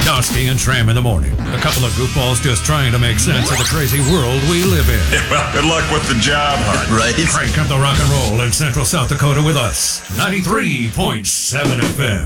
Dusty and Tram in the morning. A couple of goofballs just trying to make sense of the crazy world we live in. Yeah, well, good luck with the job hunt. Right? Crank up the rock and roll in Central South Dakota with us. 93.7 FM.